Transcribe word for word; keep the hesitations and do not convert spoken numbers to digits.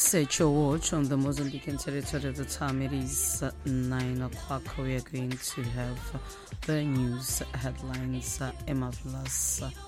Set your watch on the Mozambican territory. The time it is uh, nine o'clock. We are going to have the news headlines. Uh, Emma Plus.